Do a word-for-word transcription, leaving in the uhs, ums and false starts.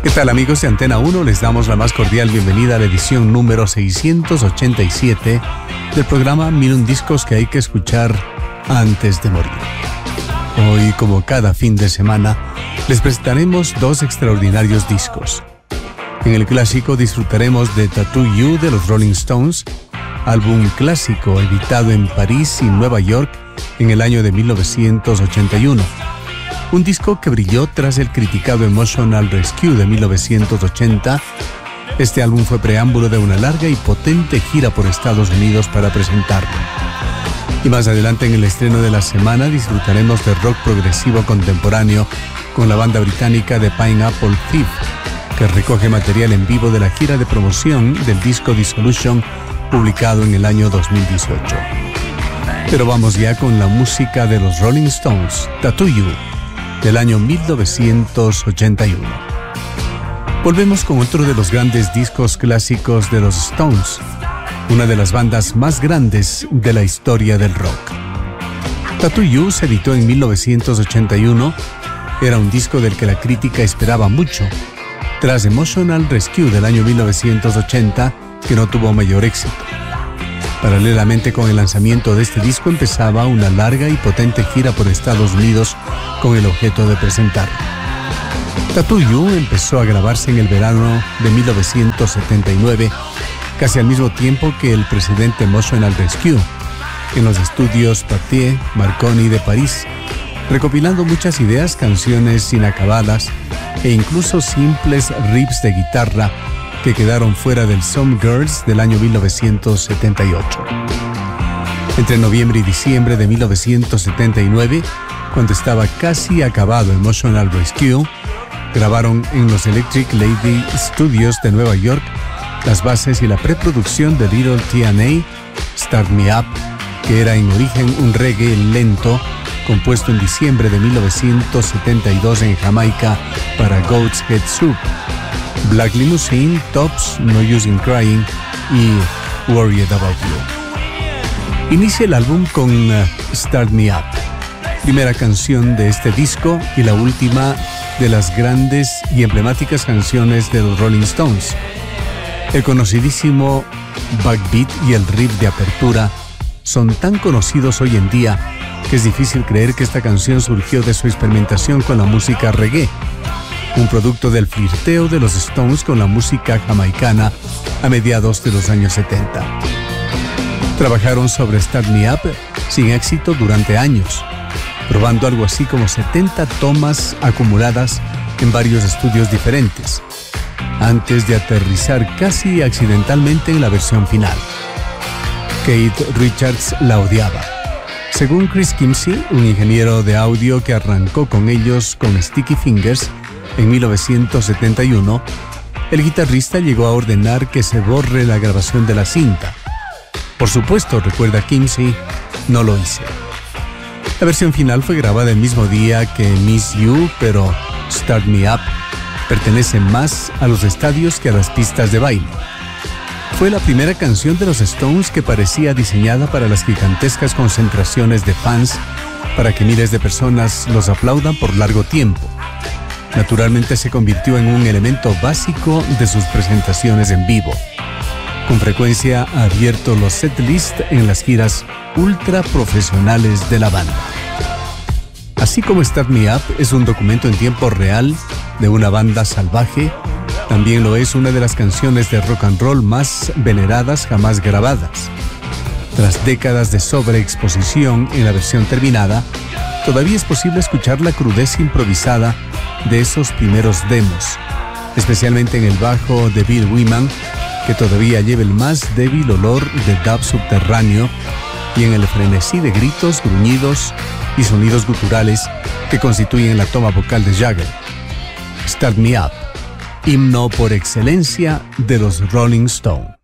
¿Qué tal, amigos de Antena uno? Les damos la más cordial bienvenida a la edición número seiscientos ochenta y siete del programa Mil un discos que hay que escuchar antes de morir. Hoy, como cada fin de semana, les presentaremos dos extraordinarios discos. En el clásico disfrutaremos de Tattoo You de los Rolling Stones, álbum clásico editado en París y Nueva York en el año de mil novecientos ochenta y uno. Un disco que brilló tras el criticado Emotional Rescue de mil novecientos ochenta. Este álbum fue preámbulo de una larga y potente gira por Estados Unidos para presentarlo. Y más adelante, en el estreno de la semana, disfrutaremos de rock progresivo contemporáneo con la banda británica de Pineapple Thief, que recoge material en vivo de la gira de promoción del disco Dissolution, publicado en el año dos mil dieciocho. Pero vamos ya con la música de los Rolling Stones, Tattoo You, del año mil novecientos ochenta y uno. Volvemos con otro de los grandes discos clásicos de los Stones, una de las bandas más grandes de la historia del rock. Tattoo You se editó en mil novecientos ochenta y uno, era un disco del que la crítica esperaba mucho, tras Emotional Rescue del año mil novecientos ochenta, que no tuvo mayor éxito. Paralelamente con el lanzamiento de este disco empezaba una larga y potente gira por Estados Unidos con el objeto de presentarlo. Tattoo You empezó a grabarse en el verano de mil novecientos setenta y nueve, casi al mismo tiempo que el precedente Emotional Rescue, en los estudios Pathé Marconi de París, recopilando muchas ideas, canciones inacabadas e incluso simples riffs de guitarra que quedaron fuera del Some Girls del año mil novecientos setenta y ocho. Entre noviembre y diciembre de mil novecientos setenta y nueve, cuando estaba casi acabado Emotional Rescue, grabaron en los Electric Lady Studios de Nueva York las bases y la preproducción de Little T N A, Start Me Up, que era en origen un reggae lento compuesto en diciembre de mil novecientos setenta y dos en Jamaica para Goat's Head Soup, Black Limousine, Tops, No Use in Crying y Worried About You. Inicia el álbum con uh, Start Me Up, primera canción de este disco y la última de las grandes y emblemáticas canciones de los Rolling Stones. El conocidísimo backbeat y el riff de apertura son tan conocidos hoy en día que es difícil creer que esta canción surgió de su experimentación con la música reggae, un producto del flirteo de los Stones con la música jamaicana a mediados de los años setenta. Trabajaron sobre Start Me Up sin éxito durante años, probando algo así como setenta tomas acumuladas en varios estudios diferentes, antes de aterrizar casi accidentalmente en la versión final. Keith Richards la odiaba. Según Chris Kimsey, un ingeniero de audio que arrancó con ellos con Sticky Fingers en mil novecientos setenta y uno, el guitarrista llegó a ordenar que se borre la grabación de la cinta. Por supuesto, recuerda Kimsey, no lo hice. La versión final fue grabada el mismo día que Miss You, pero Start Me Up pertenece más a los estadios que a las pistas de baile. Fue la primera canción de los Stones que parecía diseñada para las gigantescas concentraciones de fans, para que miles de personas los aplaudan por largo tiempo. Naturalmente se convirtió en un elemento básico de sus presentaciones en vivo. Con frecuencia ha abierto los setlists en las giras ultra profesionales de la banda. Así como Start Me Up es un documento en tiempo real de una banda salvaje, también lo es una de las canciones de rock and roll más veneradas jamás grabadas. Tras décadas de sobreexposición en la versión terminada, todavía es posible escuchar la crudeza improvisada de esos primeros demos, especialmente en el bajo de Bill Wyman, que todavía lleva el más débil olor de dub subterráneo, y en el frenesí de gritos, gruñidos y sonidos guturales que constituyen la toma vocal de Jagger. Start Me Up, himno por excelencia de los Rolling Stones.